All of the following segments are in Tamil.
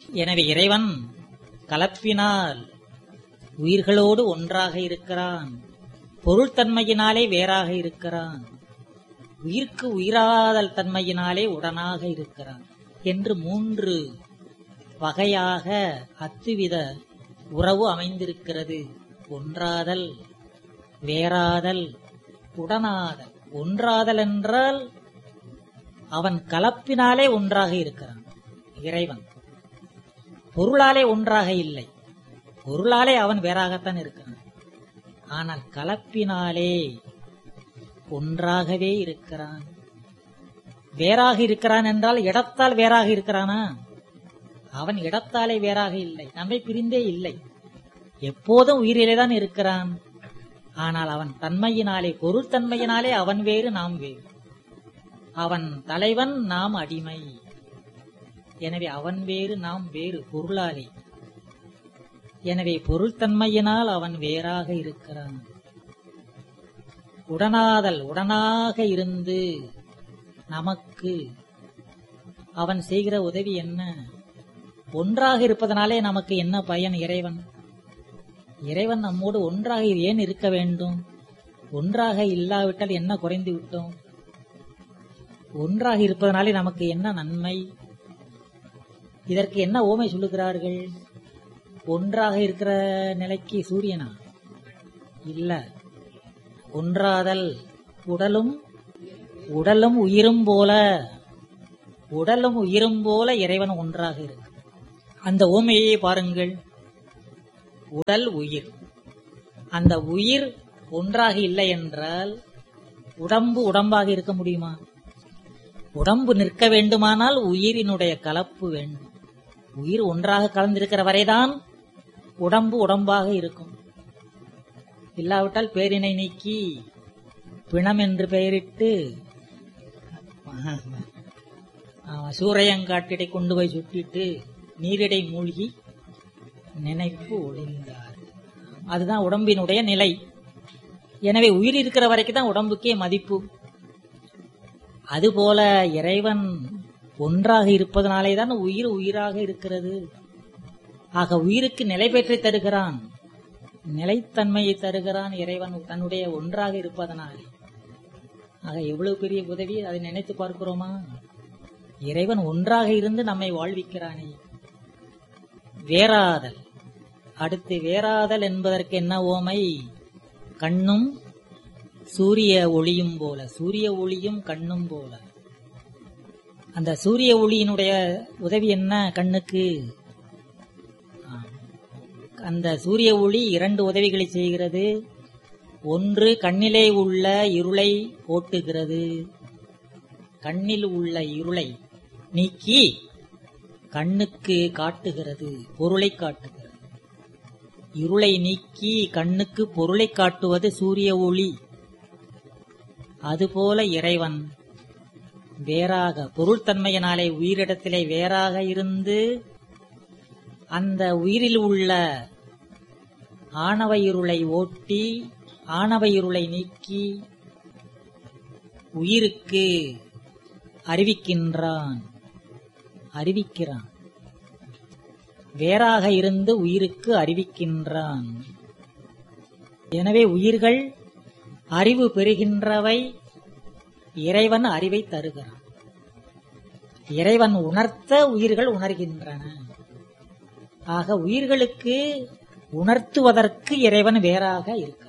எனவே இறைவன் கலப்பினால் உயிர்களோடு ஒன்றாக இருக்கிறான், பொருள்தன்மையினாலே வேறாக இருக்கிறான், உயிர்க்கு உயிராதல் தன்மையினாலே உடனாக இருக்கிறான் என்று 3 வகையாக அத்துவித உறவு அமைந்திருக்கிறது. ஒன்றாதல், வேறாதல், உடனாதல். ஒன்றாதல் என்றால் அவன் கலப்பினாலே ஒன்றாக இருக்கிறான் இறைவன், பொருளாலே ஒன்றாக இல்லை. பொருளாலே அவன் வேறாகத்தான் இருக்கிறான், ஆனால் கலப்பினாலே ஒன்றாகவே இருக்கிறான். வேறாக இருக்கிறான் என்றால் இடத்தால் வேறாக இருக்கிறானா? அவன் இடத்தாலே வேறாக இல்லை, நம்மை பிரிந்தே இல்லை, எப்போதும் உயிரிலேதான் இருக்கிறான். ஆனால் அவன் தன்மையினாலே, பொருள் தன்மையினாலே அவன் வேறு நாம் வேறு. அவன் தலைவன், நாம் அடிமை. எனவே அவன் வேறு நாம் வேறு பொருளாலே. எனவே பொருள் தன்மையினால் அவன் வேறாக இருக்கிறான். உடனாதல், உடனாக இருந்து நமக்கு அவன் செய்கிற உதவி என்ன? ஒன்றாக இருப்பதனாலே நமக்கு என்ன பயன்? இறைவன் நம்மோடு ஒன்றாக ஏன் இருக்க வேண்டும்? ஒன்றாக இல்லாவிட்டால் என்ன குறைந்து விட்டோம்? ஒன்றாக இருப்பதனாலே நமக்கு என்ன நன்மை? இதற்கு என்ன ஓமை சொல்லுகிறார்கள்? ஒன்றாக இருக்கிற நிலைக்கு சூரியனா? இல்ல. ஒன்றாதல், உடலும் உயிரும் போல, உடலும் உயிரும் போல இறைவன் ஒன்றாக இருக்கு. அந்த ஓமையை பாருங்கள். உடல் உயிர், அந்த உயிர் ஒன்றாக இல்லை என்றால் உடம்பு உடம்பாக இருக்க முடியுமா? உடம்பு நிற்க வேண்டுமானால் உயிரினுடைய கலப்பு வேண்டும். உயிர் ஒன்றாக கலந்திருக்கிற வரைதான் உடம்பு உடம்பாக இருக்கும். இல்லாவிட்டால் பேரினை நீக்கி பிணம் என்று பெயரிட்டு சூறையங்காட்டிடை கொண்டு போய் சுட்டிட்டு நீரிடை மூழ்கி நினைப்பு ஒளிந்தார். அதுதான் உடம்பினுடைய நிலை. எனவே உயிர் இருக்கிற வரைக்கும் தான் உடம்புக்கே மதிப்பு. அதுபோல இறைவன் ஒன்றாக இருப்பதனாலேதான் உயிர் உயிராக இருக்கிறது. ஆக உயிருக்கு நிலை பெற்றை தருகிறான், நிலைத்தன்மையை தருகிறான் இறைவன் தன்னுடைய ஒன்றாக இருப்பதனாலே. ஆக எவ்வளவு பெரிய உதவி, அதை நினைத்து பார்க்கிறோமா? இறைவன் ஒன்றாக இருந்து நம்மை வாழ்விக்கிறானே. வேறாதல். அடுத்து வேறாதல் என்பதற்கு என்ன ஓமை? கண்ணும் சூரிய ஒளியும் போல, சூரிய ஒளியும் கண்ணும் போல. அந்த சூரிய ஒளியினுடைய உதவி என்ன கண்ணுக்கு? அந்த சூரிய ஒளி 2 உதவிகளை செய்கிறது. ஒன்று, கண்ணிலே உள்ள இருளை ஓட்டுகிறது. கண்ணில் உள்ள இருளை நீக்கி கண்ணுக்கு காட்டுகிறது, பொருளை காட்டுகிறது. இருளை நீக்கி கண்ணுக்கு பொருளை காட்டுவது சூரிய ஒளி. அதுபோல இறைவன் வேறாக, பொருள்தன்மையினாலே உயிரிடத்திலே வேறாக இருந்து அந்த உயிரில் உள்ள ஆணவ இருளை ஓட்டி, ஆணவ இருளை நீக்கி உயிருக்கு அறிவிக்கிறான். வேறாக இருந்து உயிருக்கு அறிவிக்கின்றான். எனவே உயிர்கள் அறிவு பெறுகின்றவை, இறைவன் அறிவை தருகிறான். இறைவன் உணர்த்த உயிர்கள் உணர்கின்றன. ஆக உயிர்களுக்கு உணர்த்துவதற்கு இறைவன் வேறாக இருக்கிறான்.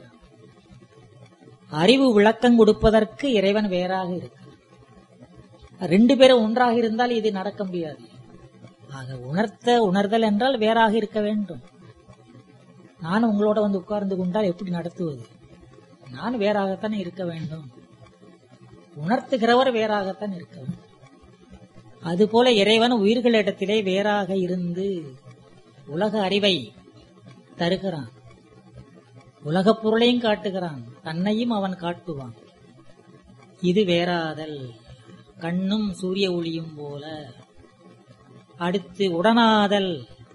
அறிவு விளக்கம் கொடுப்பதற்கு இறைவன் வேறாக இருக்கிறான். 2 பேரும் ஒன்றாக இருந்தால் இது நடக்க முடியாது. ஆக உணர்தல் என்றால் வேறாக இருக்க வேண்டும். நான் உங்களோட வந்து உட்கார்ந்து கொண்டால் எப்படி நடத்துவது? நான் வேறாகத்தான் இருக்க வேண்டும். உணர்த்துகிறவர் வேறாகத்தான் இருக்க வேண்டும். அதுபோல இறைவன் உயிர்களிடத்திலே வேறாக இருந்து உலக அறிவை தருகிறான். உலகப் பொருளையும் காட்டுகிறான், தன்னையும் அவன் காட்டுவான். இது வேறாதல், கண்ணும் சூரிய ஒளியும் போல. அடுத்து உடனாதல்.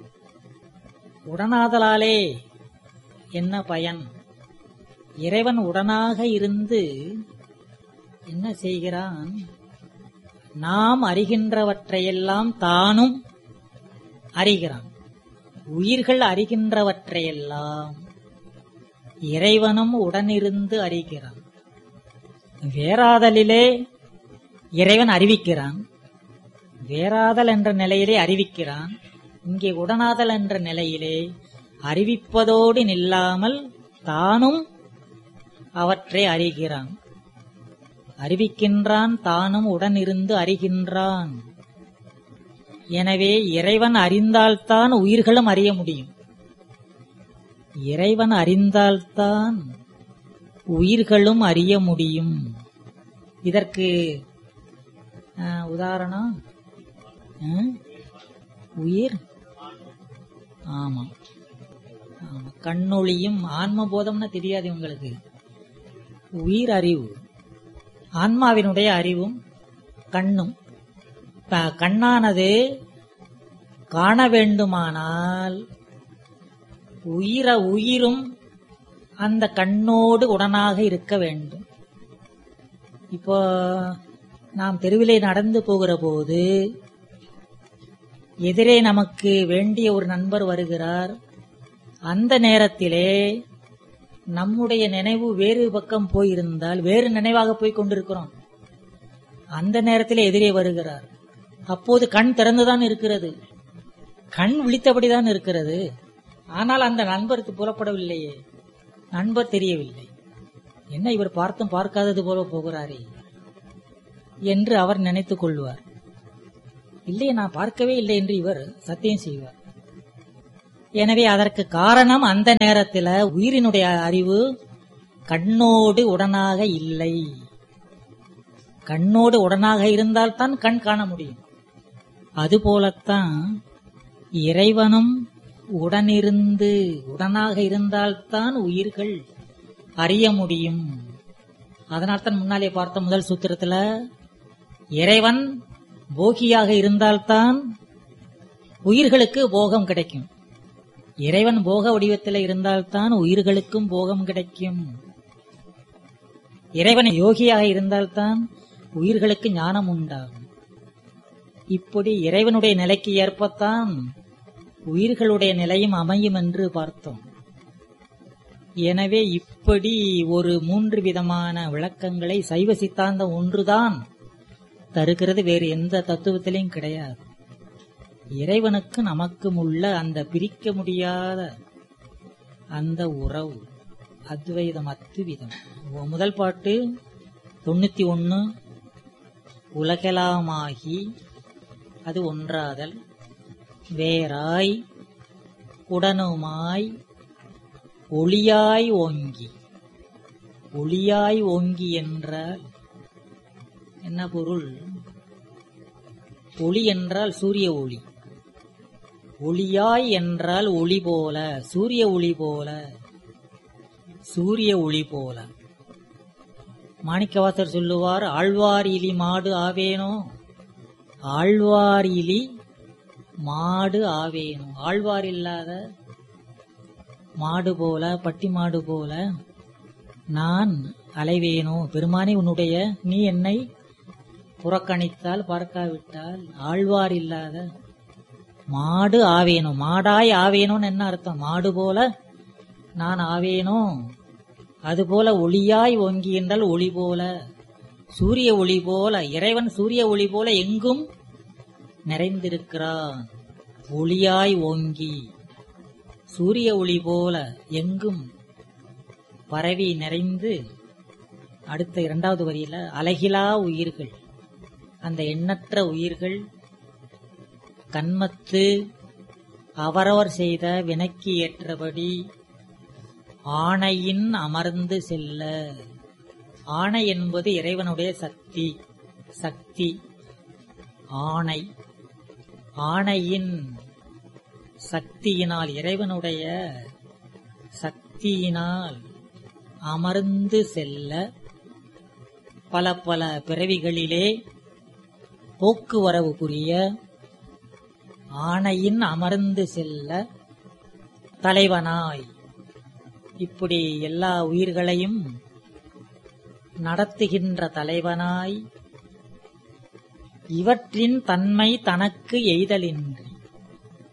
உடனாதலாலே என்ன பயன்? இறைவன் உடனாக இருந்து என்ன செய்கிறான்? நாம் அறிகின்றவற்றையெல்லாம் தானும் அறிகிறான். உயிர்கள் அறிகின்றவற்றையெல்லாம் இறைவனும் உடனிருந்து அறிகிறான். வேறாதலிலே இறைவன் அறிவிக்கிறான், வேறாதல் என்ற நிலையிலே அறிவிக்கிறான். இங்கே உடனாதல் என்ற நிலையிலே அறிவிப்பதோடு நில்லாமல் தானும் அவற்றை அறிகிறான், அறிவிக்கின்றான், தானும் உடனிருந்து அறிகின்றான். எனவே இறைவன் அறிந்தால்தான் உயிர்களும் அறிய முடியும். இறைவன் அறிந்தால்தான் உயிர்களும் அறிய முடியும். இதற்கு உதாரணம் உயிர். ஆமா, கண்ணொளியும் ஆன்மபோதம்னா தெரியாது உங்களுக்கு. உயிர் அறிவு, ஆன்மாவினுடைய அறிவும் கண்ணும். கண்ணானது காண வேண்டுமானால் உயிரும் அந்த கண்ணோடு உடனாக இருக்க வேண்டும். இப்போ நாம் தெருவிலே நடந்து போகிற போது எதிரே நமக்கு வேண்டிய ஒரு நண்பர் வருகிறார். அந்த நேரத்திலே நம்முடைய நினைவு வேறு பக்கம் போயிருந்தால் வேறு நினைவாக போய் கொண்டிருக்கிறோம். அந்த நேரத்திலே எதிரே வருகிறார். அப்போது கண் திறந்துதான் இருக்கிறது, கண் விழித்தபடிதான் இருக்கிறது. ஆனால் அந்த நண்பருக்கு புலப்படவில்லையே, நண்பர் தெரியவில்லை. என்ன இவர் பார்த்தும் பார்க்காதது போல போகிறாரே என்று அவர் நினைத்துக் கொள்வார். இல்லையே, நான் பார்க்கவே இல்லை என்று இவர் சத்தியம் செய்வார். எனவே அதற்கு காரணம் அந்த நேரத்தில் உயிரினுடைய அறிவு கண்ணோடு உடனாக இல்லை. கண்ணோடு உடனாக இருந்தால்தான் கண் காண முடியும். அதுபோலத்தான் இறைவனும் உடனிருந்து உடனாக இருந்தால்தான் உயிர்கள் அறிய முடியும். அதனால்தான் முன்னாலே பார்த்த முதல் சூத்திரத்துல இறைவன் போகியாக இருந்தால்தான் உயிர்களுக்கு போகம் கிடைக்கும். இறைவன் போக வடிவத்தில் இருந்தால்தான் உயிர்களுக்கும் போகம் கிடைக்கும். இறைவன் யோகியாக இருந்தால்தான் உயிர்களுக்கு ஞானம் உண்டாகும். இப்படி இறைவனுடைய நிலைக்கு ஏற்பத்தான் உயிர்களுடைய நிலையும் அமையும் என்று பார்த்தோம். எனவே இப்படி ஒரு 3 விதமான விளக்கங்களை சைவ சித்தாந்தம் ஒன்றுதான் தருகிறது, வேறு எந்த தத்துவத்திலையும் கிடையாது. இறைவனுக்கு நமக்கும் உள்ள அந்த பிரிக்க முடியாத அந்த உறவு அத்வைதம், அத்துவிதம். முதல் பாட்டு 91 உலகெலாமாகி, அது ஒன்றாதல். வேறாய் உடனுமாய் ஒளியாய் ஓங்கி. ஒளியாய் ஓங்கி என்றால் என்ன பொருள்? ஒளி என்றால் சூரிய ஒளி, ஒளியாய் என்றால் ஒளி போல, சூரிய ஒளி போல, சூரிய ஒளி போல. மாணிக்கவாசர் சொல்லுவார், ஆழ்வார் இலி மாடு ஆவேனோ, ஆழ்வார் இலி மாடு ஆவேனோ. ஆழ்வார் இல்லாத மாடு போல, பட்டி மாடு போல நான் அலைவேனோ. பெருமானே, உன்னுடைய நீ என்னை புறக்கணித்தால், பார்க்காவிட்டால் ஆழ்வார் இல்லாத மாடு ஆவேனோ. மாடாய் ஆவேனோன்னு என்ன அர்த்தம்? மாடு போல நான் ஆவேனோ. அதுபோல ஒளியாய் ஓங்கி என்றால் ஒளி போல, சூரிய ஒளி போல. இறைவன் சூரிய ஒளி போல எங்கும் நிறைந்திருக்கிறான். ஒளியாய் ஓங்கி, சூரிய ஒளி போல எங்கும் பரவி நிறைந்து. அடுத்த 2வது வரியில அலகிலா உயிர்கள், அந்த எண்ணற்ற உயிர்கள் கன்மத்து அவரவர் செய்த வினைக்கு ஏற்றபடி ஆணையின் அமர்ந்து செல்ல. ஆணை என்பது இறைவனுடைய சக்தி, சக்தி ஆணை. ஆணையின் சக்தியினால், இறைவனுடைய சக்தியினால் அமர்ந்து செல்ல பல பல பிறவிகளிலே போக்குவரவு புரிய ஆணையின் அமர்ந்து செல்ல தலைவனாய், இப்படி எல்லா உயிர்களையும் நடத்துகின்ற தலைவனாய், இவற்றின் தன்மை தனக்கு எய்தலின்றி.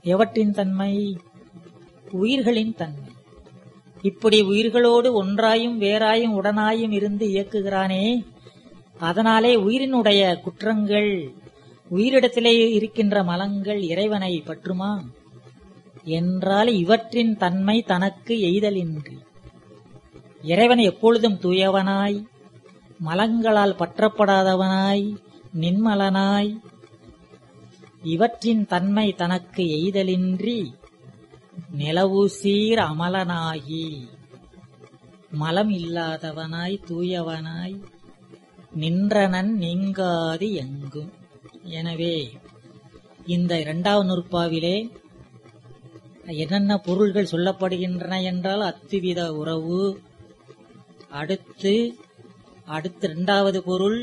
எவற்றின் தன்மை? உயிர்களின் தன்மை. இப்படி உயிர்களோடு ஒன்றாயும் வேறாயும் உடனாயும் இருந்து இயக்குகிறானே, அதனாலே உயிரினுடைய குற்றங்கள், உயிரிடத்திலே இருக்கின்ற மலங்கள் இறைவனை பற்றுமா என்றால் இவற்றின் தன்மை தனக்கு எய்தலின்றி. இறைவன் எப்பொழுதும் தூயவனாய், மலங்களால் பற்றப்படாதவனாய், நின்மலனாய், இவற்றின் தன்மை தனக்கு எய்தலின்றி நிலவு சீர் அமலனாகி மலம் இல்லாதவனாய் தூயவனாய் நின்றனன் நீங்காது எங்கும். எனவே இந்த இரண்டாவது நூற்பாவிலே என்னென்ன பொருள்கள் சொல்லப்படுகின்றன என்றால் அத்துவித உறவு, அடுத்து இரண்டாவது பொருள்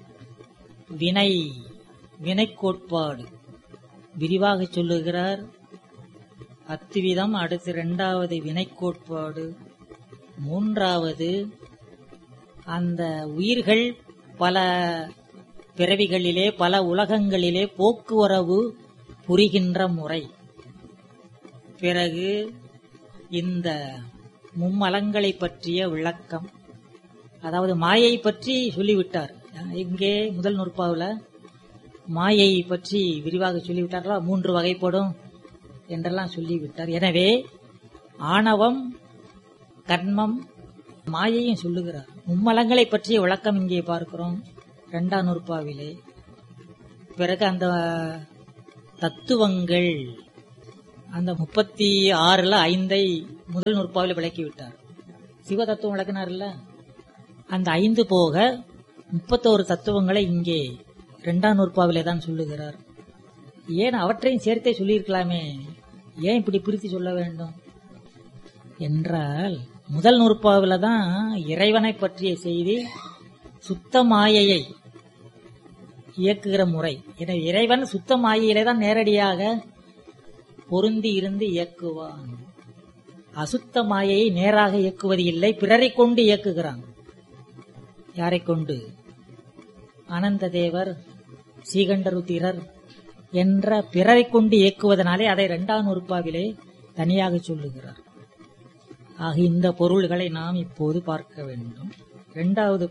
வினை கோட்பாடு விரிவாக சொல்லுகிறார். அத்துவிதம், அடுத்து இரண்டாவது வினை கோட்பாடு, மூன்றாவது அந்த உயிர்கள் பல பிறவிகளிலே பல உலகங்களிலே போக்குவரவு புரிகின்ற முறை. பிறகு இந்த மும்மலங்களை பற்றிய விளக்கம், அதாவது மாயை பற்றி சொல்லிவிட்டார். இங்கே முதல் நூற்பாவில் மாயை பற்றி விரிவாக சொல்லிவிட்டார்களா, 3 வகைப்படும் என்றெல்லாம் சொல்லிவிட்டார். எனவே ஆணவம், கர்மம், மாயையும் சொல்லுகிறார். மும்மலங்களை பற்றிய விளக்கம் இங்கே பார்க்கிறோம் 2ஆம் நூற்பாவிலே. பிறகு அந்த தத்துவங்கள், அந்த 36ல் 5 முதல் நூற்பாவில் விளக்கிவிட்டார். சிவ தத்துவம் விளக்கினார்ல, அந்த 5 போக 31 தத்துவங்களை இங்கே 2ஆம் நூற்பாவிலே தான் சொல்லுகிறார். ஏன் அவற்றையும் சேர்த்தே சொல்லியிருக்கலாமே, ஏன் இப்படி பிரித்து சொல்ல வேண்டும் என்றால், முதல் நூற்பாவில தான் இறைவனை பற்றிய செய்தி, சுத்த மாயையை இயக்குகிற முறை. எனவே இறைவன் சுத்த மாயையிலே தான் நேரடியாக பொருந்தி இருந்து இயக்குவான். அசுத்த மாயையை நேராக இயக்குவது இல்லை, பிறரை கொண்டு இயக்குகிறான். யாரை கொண்டு? அனந்த தேவர், சீகண்டருத்திரர் என்ற பிறரை கொண்டு இயக்குவதனாலே அதை 2ஆம் நூற்பாவிலே தனியாக சொல்லுகிறார். ஆக இந்த பொருள்களை நாம் இப்போது பார்க்க வேண்டும். இரண்டாவது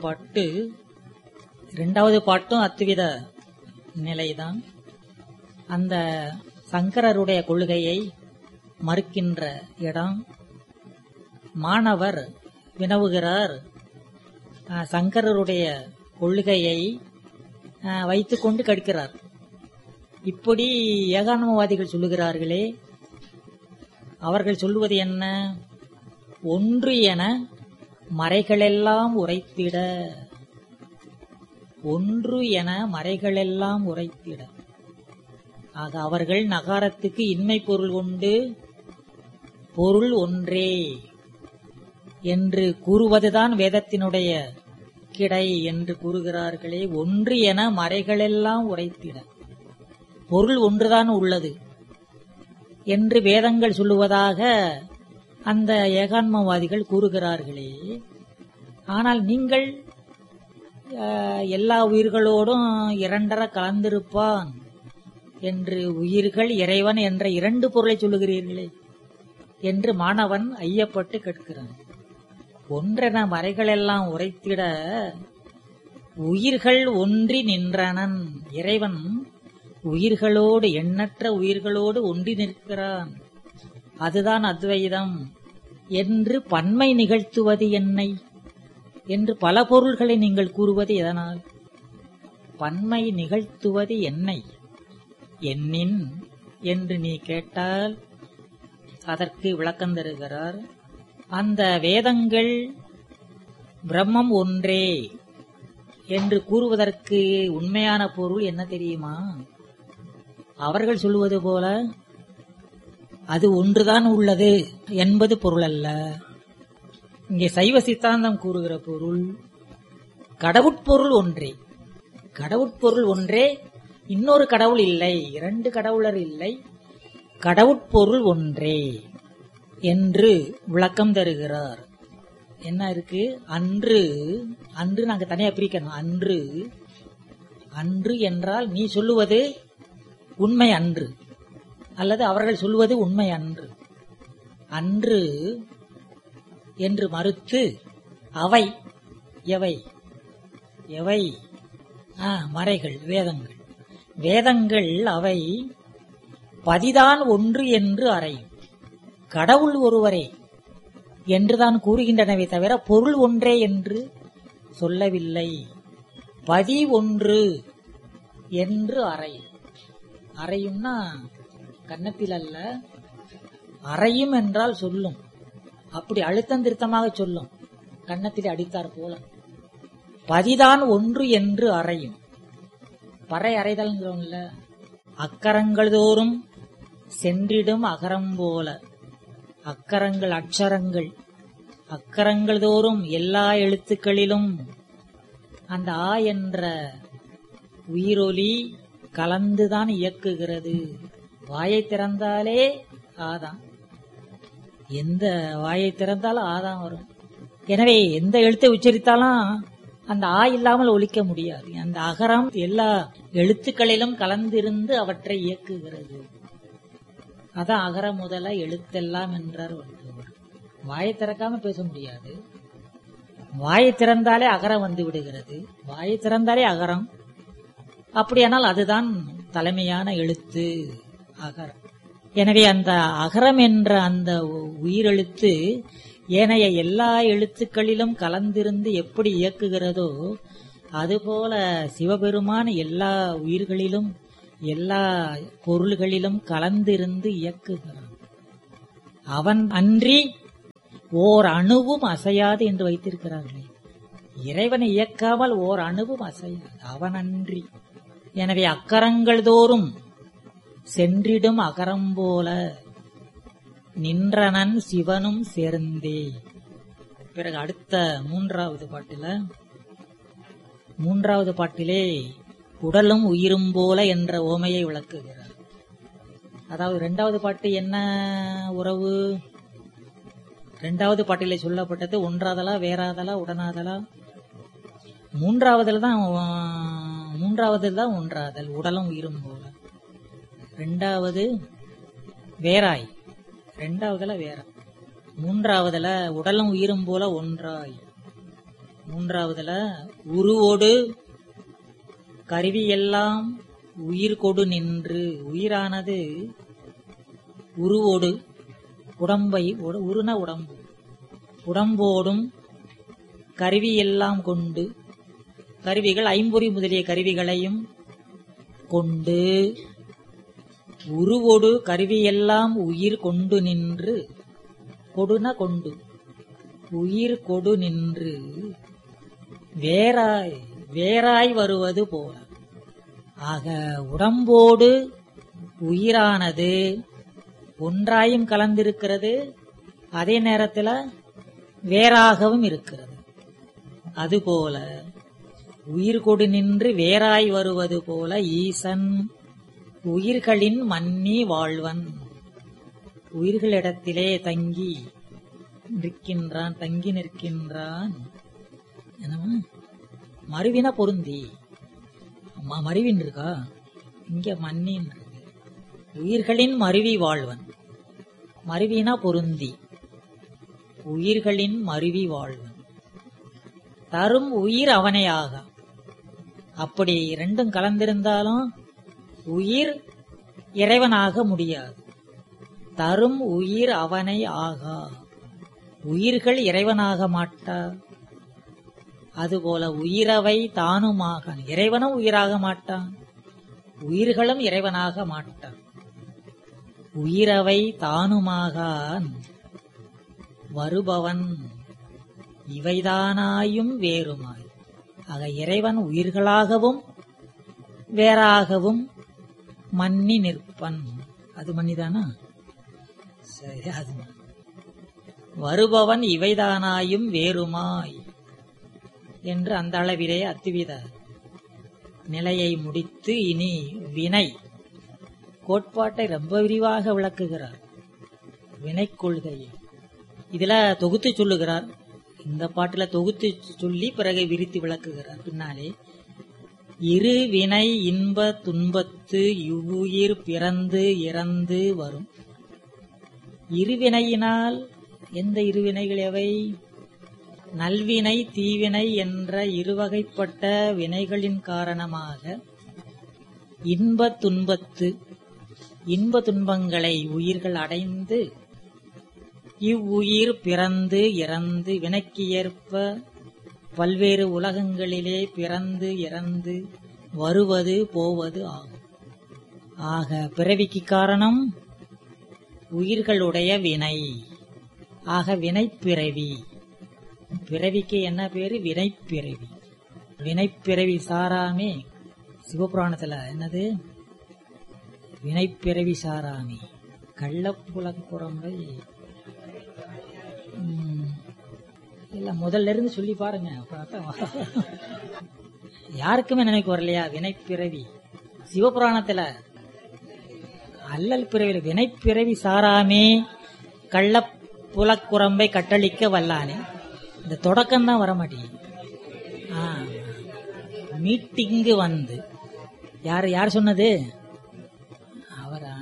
பாட்டும் அத்துவித நிலைதான். அந்த சங்கரருடைய கொள்கையை மறுக்கின்ற இடம். மாணவர் வினவுகிறார், சங்கரருடைய கொள்கையை வைத்துக்கொண்டு கற்கிறார். இப்படி ஏகான்மவாதிகள் சொல்லுகிறார்களே, அவர்கள் சொல்லுவது என்ன? ஒன்று என மறைகளெல்லாம் உரைத்திட, ஒன்று என மறைகளெல்லாம் உரைத்திட. ஆக அவர்கள் நகாரத்துக்கு இன்மை பொருள் கொண்டு பொருள் ஒன்றே என்று கூறுவதுதான் வேதத்தினுடைய கிடை என்று கூறுகிறார்களே. ஒன்று என மறைகளெல்லாம் உரைத்திட, பொருள் ஒன்றுதான் உள்ளது என்று வேதங்கள் சொல்லுவதாக அந்த ஏகான்மவாதிகள் கூறுகிறார்களே. ஆனால் நீங்கள் எல்லா உயிர்களோடும் இரண்டர கலந்திருப்பான் என்று உயிர்கள் இறைவன் என்ற 2 பொருளை சொல்லுகிறீர்களே என்று மாணவன் ஐயப்பட்டு கேட்கிறான். ஒன்றென மறைகளெல்லாம் உரைத்திட உயிர்கள் ஒன்றி நின்றனன். இறைவன் உயிர்களோடு, எண்ணற்ற உயிர்களோடு ஒன்றி நிற்கிறான், அதுதான் அத்வைதம் என்று பன்மை நிகழ்த்துவது என்னை என்று பல பொருள்களை நீங்கள் கூறுவது எதனால்? பன்மை நிகழ்த்துவது என்னை, என்னின் என்று நீ கேட்டால் அதற்கு விளக்கம் தருகிறார். அந்த வேதங்கள் பிரம்மம் ஒன்றே என்று கூறுவதற்கு உண்மையான பொருள் என்ன தெரியுமா? அவர்கள் சொல்லுவது போல அது ஒன்றுதான் உள்ளது என்பது பொருள் அல்ல. இங்கே சைவ சித்தாந்தம் கூறுகிற பொருள் கடவுட்பொருள் ஒன்றே. கடவுட்பொருள் ஒன்றே, இன்னொரு கடவுள் இல்லை, 2 கடவுளர் இல்லை, கடவுட்பொருள் ஒன்றே என்று விளக்கம் தருகிறார். என்ன இருக்கு? அன்று, அன்று நாங்க தனியா பிரிக்கணும். அன்று, அன்று என்றால் நீ சொல்லுவது உண்மை அன்று. அல்லது அவர்கள் சொல்வது உண்மை அன்று அன்று என்று மறுத்து அவை எவை எவை மறைகள் வேதங்கள் வேதங்கள் அவை பதிதான் ஒன்று என்று அறையும். கடவுள் ஒருவரே என்றுதான் கூறுகின்றனவே தவிர பொருள் ஒன்றே என்று சொல்லவில்லை. பதி ஒன்று என்று அறையும். அறையும்னா கன்னத்தில் அல்ல, அறையும் என்றால் சொல்லும். அப்படி அழுத்தம் திருத்தமாக சொல்லும், கன்னத்தில் அடித்தார் போல. பதிதான் ஒன்று என்று அறையும். பறை அறைதல்ங்கிறோம்ல, அக்கரங்கள் தோறும் சென்றிடும் அகரம் போல. அக்கரங்கள் அக்ஷரங்கள், அக்கரங்கள் தோறும் எல்லா எழுத்துக்களிலும் அந்த ஆ என்ற உயிரொலி கலந்துதான் இயக்குகிறது. வாயை திறந்தாலே ஆதான், எந்த வாயை திறந்தாலும் ஆதான் வரும். எனவே எந்த எழுத்தை உச்சரித்தாலும் அந்த ஆ இல்லாமல் ஒலிக்க முடியாது. அந்த அகரம் எல்லா எழுத்துக்களிலும் கலந்திருந்து அவற்றை இயக்குகிறது. அதான் அகர முதல எழுத்தெல்லாம் என்றார் வள்ளுவர். வாயை திறக்காம பேச முடியாது. வாயை திறந்தாலே அகரம் வந்து விடுகிறது. வாயை திறந்தாலே அகரம். அப்படியானால் அதுதான் தலைமையான எழுத்து அகரம். எனவே அந்த அகரம் என்ற அந்த உயிரெழுத்து ஏனைய எல்லா எழுத்துக்களிலும் கலந்திருந்து எப்படி இயக்குகிறதோ அதுபோல சிவபெருமான் எல்லா உயிர்களிலும் எல்லா பொருள்களிலும் கலந்திருந்து இயக்குகிறான். அவன் அன்றி ஓர் அணுவும் அசையாது என்று வைத்திருக்கிறார்களே. இறைவனை இயக்காமல் ஓர் அணுவும் அசையாது, அவன் அன்றி. எனவே அக்கரங்கள் தோறும் சென்றிடும் அகரம் போல நின்றனன் சிவனும் சேர்ந்தே. பிறகு அடுத்த மூன்றாவது பாட்டிலே உடலும் உயிரும் போல என்ற ஓமையை விளக்குகிறார். அதாவது இரண்டாவது பாட்டு என்ன உறவு? இரண்டாவது பாட்டிலே சொல்லப்பட்டது ஒன்றாதலா வேறாதலா உடனாதலா. மூன்றாவதுல தான் ஒன்றாதல், உடலும் உயிரும் போல. இரண்டாவது வேறாய், இரண்டாவதுல வேற, மூன்றாவதுல உடலும் உயிரும் போல ஒன்றாய். மூன்றாவதுல உருவோடு கருவியெல்லாம் உயிர் கொடு நின்று. உயிரானது உருவோடு, உடம்பை, உருன உடம்பு, உடம்போடும் கருவியெல்லாம் கொண்டு, கருவிகள் ஐம்பொறி முதலிய கருவிகளையும் கொண்டு, உருவோடு கருவியெல்லாம் உயிர் கொண்டு நின்று. கொடுன கொண்டு, உயிர் கொடு நின்று வேறாய் வேறாய் வருவது போல. ஆக உடம்போடு உயிரானது ஒன்றாயும் கலந்திருக்கிறது, அதே நேரத்தில் வேறாகவும் இருக்கிறது. அதுபோல உயிர் கொடு நின்று வேறாய் வருவது போல ஈசன் உயிர்களின் மன்னி வாழ்வன். உயிர்களிடத்திலே தங்கி நிற்கின்றான். மருவின பொருந்தி, மருவின் இருக்கா இங்க, மன்னின் இருக்கு. உயிர்களின் மருவி வாழ்வன், மருவினா பொருந்தி, உயிர்களின் மருவி வாழ்வன். தரும் உயிர் அவனே ஆக. அப்படி ரெண்டும் கலந்திருந்தாலும் உயிர் இறைவனாக முடியாது. தரும் உயிர் அவனை ஆகா, உயிர்கள் இறைவனாக மாட்டா. அதுபோல உயிரவை தானுமாக, இறைவனும் உயிராக மாட்டான், உயிர்களும் இறைவனாக மாட்டான். உயிரவை தானுமாகான் வருபவன் இவைதானாயும் வேறுமாய். ஆக இறைவன் உயிர்களாகவும் வேறாகவும் மன்னி நிற்பன். அது மன்னிதானா? சரி, அது வருபவன் இவைதானாயும் வேறுமாய் என்று அந்த அளவிலே அத்துவித நிலையை முடித்து இனி வினை கோட்பாட்டை ரொம்ப விரிவாக விளக்குகிறார். வினை கொள்கையை இதுல தொகுத்து சொல்லுகிறார். இந்த பாட்டுல தொகுத்து சொல்லி பிறகு விரித்து விளக்குகிறார். பின்னாலே இரு வினை இன்ப துன்பத்து இவ்வுயிர் பிறந்து இறந்து வரும். இருவினையினால் எந்த இருவினைகள் எவை? நல்வினை தீவினை என்ற இருவகைப்பட்ட வினைகளின் காரணமாக இன்ப துன்பத்து இன்ப துன்பங்களை உயிர்கள் அடைந்து இவ்வுயிர் பிறந்து இறந்து வினைக்கு ஏற்ப பல்வேறு உலகங்களிலே பிறந்து இறந்து வருவது போவது ஆகும். ஆக பிறவிக்கு காரணம் உயிர்களுடைய வினை. ஆக வினைப்பிறவி. பிறவிக்கு என்ன பேரு? வினைப்பிறவி. வினைப்பிறவி சாராமே சிவபுராணத்துல என்னது? வினைப்பிறவி சாராமே. கள்ளப்புலக்குரம்பை இல்ல முதல்ல இருந்து சொல்லி பாருங்க. யாருக்குமே நினைக்கு வரலையா? வினைப்பிறவி சிவபுராணத்துல அல்லல் பிறவி. வினைப்பிறவி சாராமே கள்ளப்புலக்குரம்பை கட்டளிக்க வல்லானே. இந்த தொடக்கம் தான் வரமாட்டேங்குது. மீட்டிங்கு வந்து யார் சொன்னது? அவரா?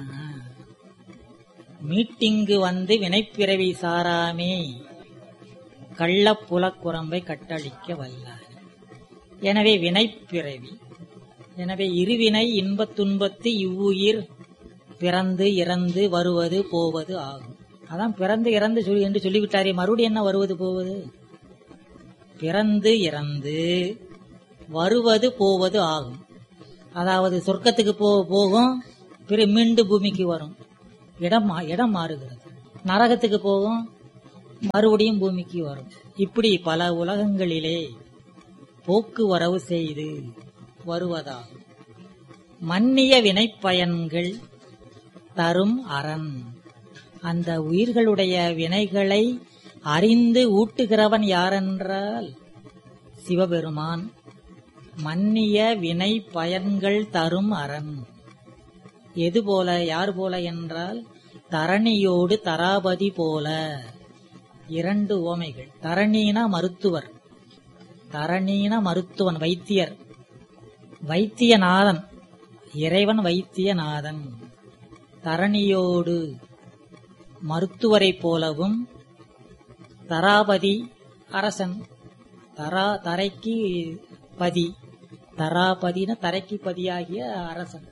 மீட்டிங்கு வந்து வினைப்பிறவி சாராமே கள்ளப்புலக்குரம்பை கட்டளிக்க வல்லானே. எனவே வினைப்பிறவி. எனவே இருவினை இன்பத் துன்பத்து இவ்வுயிர் பிறந்து இறந்து வருவது போவது ஆகும். அதான் பிறந்து இறந்து என்று சொல்லிவிட்டாரே, மறுபடியும் என்ன வருவது போவது? பிறந்து இறந்து வருவது போவது ஆகும். அதாவது சொர்க்கத்துக்கு போகும், பிற மீண்டும் பூமிக்கு வரும், இடம் மாறுகிறது. நரகத்துக்கு போகும், மறுபடியும் பூமிக்கு வரும். இப்படி பல உலகங்களிலே போக்குவரவு செய்து வருவதாகும். மன்னிய வினைப்பயன்கள் தரும் அரண். அந்த உயிர்களுடைய வினைகளை அறிந்து ஊட்டுகிறவன் யாரென்றால் சிவபெருமான். மன்னிய வினை பயன்கள் தரும் அரண். எது போல, யார் போல என்றால் தரணியோடு தராபதி போல. இரண்டு ஓமைகள். தரணினா மருத்துவர், தரணீன மருத்துவன் வைத்தியர், வைத்தியநாதன் இறைவன் வைத்தியநாதன். தரணியோடு மருத்துவரை போலவும், தராபதி அரசன், தரைக்கு பதி, தராபதின தரைக்கு பதியாகிய அரசன்,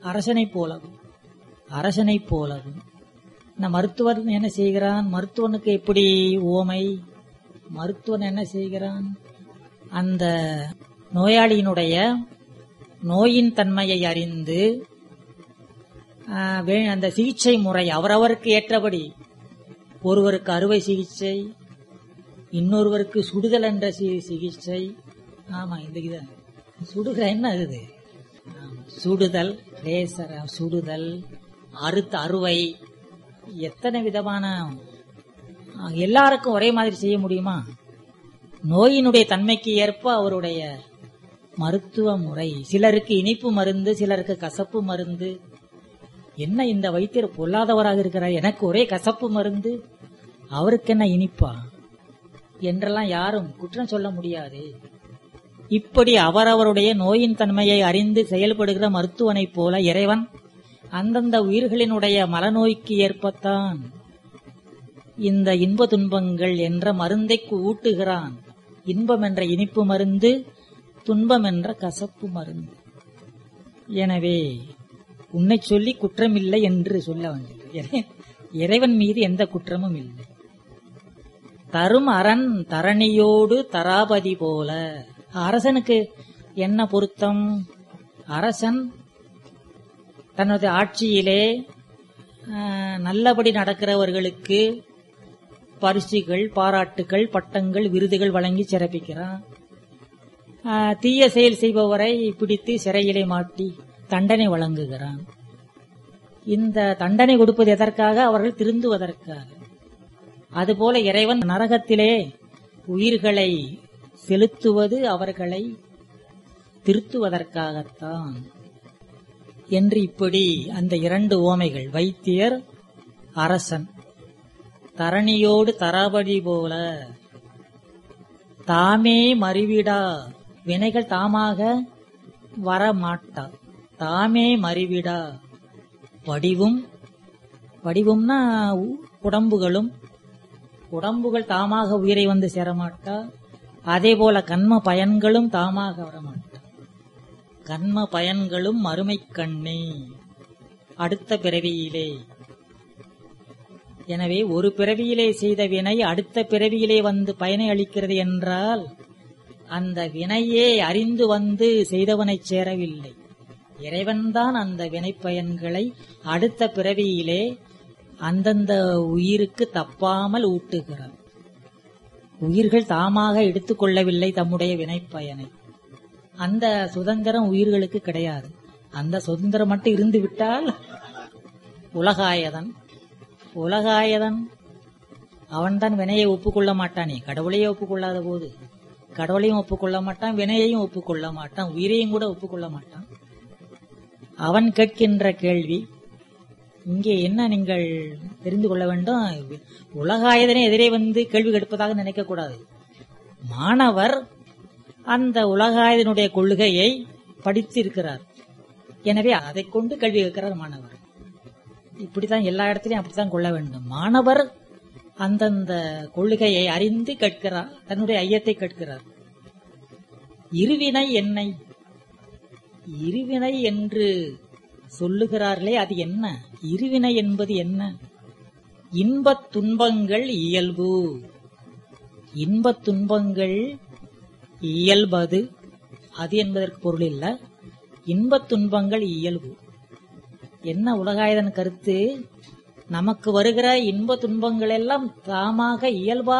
அரசனை போலவும். மருத்துவர் என்ன செய்கிறான்? மருத்துவனுக்கு எப்படி ஓமை? மருத்துவன் என்ன செய்கிறான்? அந்த நோயாளியினுடைய நோயின் தன்மையை அறிந்து அந்த சிகிச்சை முறை அவரவருக்கு ஏற்றபடி, ஒருவருக்கு அறுவை சிகிச்சை, இன்னொருவருக்கு சுடுதல் என்ற சிகிச்சை. ஆமா, இந்த சுடுதல் என்ன ஆகுது? சுடுதல், லேசர் சுடுதல், அறுவை, எத்தனை விதமான. எல்லாருக்கும் ஒரே மாதிரி செய்ய முடியுமா? நோயினுடைய தன்மைக்கு ஏற்ப அவருடைய மருத்துவ முறை. சிலருக்கு இனிப்பு மருந்து, சிலருக்கு கசப்பு மருந்து. என்ன இந்த வைத்தியர் பொல்லாதவராக இருக்கிறார், எனக்கு ஒரே கசப்பு மருந்து, அவருக்கு என்ன இனிப்பா என்றெல்லாம் யாரும் குற்றம் சொல்ல முடியாது. இப்படி அவரவருடைய நோயின் தன்மையை அறிந்து செயல்படுகிற மருத்துவனைப் போல இறைவன் அந்தந்த உயிர்களினுடைய மலநோய்க்கு ஏற்பத்தான் இந்த இன்ப துன்பங்கள் என்ற மருந்தை ஊட்டுகிறான். இன்பம் என்ற இனிப்பு மருந்து, துன்பம் என்ற கசப்பு மருந்து. எனவே உன்னை சொல்லி குற்றமில்லை என்று சொல்ல வேண்டியது. இறைவன் மீது எந்த குற்றமும் இல்லை. தரும் அரண் தரணியோடு தராபதி போல. அரசனுக்கு என்ன பொருத்தம்? அரசன் தனது ஆட்சியிலே நல்லபடி நடக்கிறவர்களுக்கு பரிசுகள், பாராட்டுகள், பட்டங்கள், விருதுகள் வழங்கி சிறப்பிக்கிறான். தீய செயல் செய்பவரை பிடித்து சிறையிலே மாட்டி தண்டனை வழங்குகிறான். இந்த தண்டனை கொடுப்பது எதற்காக? அவர்கள் திருந்துவதற்காக. அதுபோல இறைவன் நரகத்திலே உயிர்களை செலுத்துவது அவர்களை திருத்துவதற்காகத்தான் என்று இப்படி அந்த இரண்டு ஓமைகள், வைத்தியர், அரசன், தரணியோடு தராபதி போல. தாமே மறிவிடா வினைகள் தாமாக வரமாட்டா. தாமே மறிவிடா. வடிவும்னா உடம்புகள் தாமாக உயிரை வந்து சேரமாட்டா. அதே போல கண்ம பயன்களும் தாமாக வரமாட்டா. கண்ம பயன்களும் மறுமை கண்ணே, அடுத்த பிறவியிலே. எனவே ஒரு பிறவியிலே செய்த வினை அடுத்த பிறவியிலே வந்து பயனை அளிக்கிறது என்றால் அந்த வினையே அறிந்து வந்து செய்தவனை சேரவில்லை. இறைவன்தான் அந்த வினை பயன்களை அடுத்த பிறவியிலே அந்தந்த உயிருக்கு தப்பாமல் ஊட்டுகிறார். உயிர்கள் தாமாக எடுத்துக்கொள்ளவில்லை தம்முடைய வினை பயனை. அந்த சுதந்திரம் உயிர்களுக்கு கிடையாது. அந்த சுதந்திரம் மட்டும் இருந்து விட்டால் உலகாயதன் அவன்தான் வினையை ஒப்புக்கொள்ள மாட்டானே. கடவுளையே ஒப்புக்கொள்ளாத போது கடவுளையும் ஒப்புக்கொள்ள மாட்டான், வினையையும் ஒப்புக்கொள்ள மாட்டான், உயிரையும் கூட ஒப்புக்கொள்ள மாட்டான். அவன் கேட்கின்ற கேள்வி இங்கே என்ன நீங்கள் தெரிந்து கொள்ள வேண்டும். உலகாயதனை எதிரே வந்து கேள்வி கேட்பதாக நினைக்க கூடாது. மாணவர் அந்த உலகாயதனுடைய கொள்கையை படித்து இருக்கிறார். எனவே அதை கொண்டு கேள்வி கேட்கிறார் மாணவர். இப்படித்தான் எல்லா இடத்திலையும் அப்படித்தான் கொள்ள வேண்டும். மாணவர் அந்தந்த கொள்கையை அறிந்து கேட்கிறார், தன்னுடைய ஐயத்தை கேட்கிறார். இருவினை என்னை, இருவினை என்று சொல்லுகிறார்களே அது என்ன? இருவினை என்பது என்ன? இன்பத் துன்பங்கள் இயல்பு. இன்பத் துன்பங்கள் இயல்பது, அது என்பதற்கு பொருள் இல்ல. இன்பத் துன்பங்கள் இயல்பு. என்ன உலகாயதன் கருத்து? நமக்கு வருகிற இன்ப துன்பங்கள் எல்லாம் தாமாக இயல்பா